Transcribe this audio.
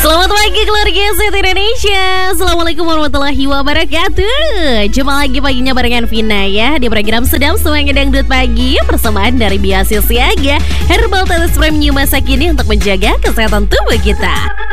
Selamat pagi keluarga Zet Indonesia. Assalamualaikum warahmatullahi wabarakatuh. Jumpa lagi paginya barengan Vina ya di program Sedap Semangat Dangdut Pagi. Persembahan dari Biasil Siaga Herbal Tetes Premium masa kini untuk menjaga kesehatan tubuh kita.